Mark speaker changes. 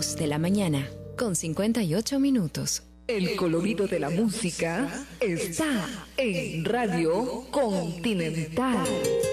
Speaker 1: 2 de la mañana, con 58 minutos.
Speaker 2: El colorido de la música está en Radio Continental.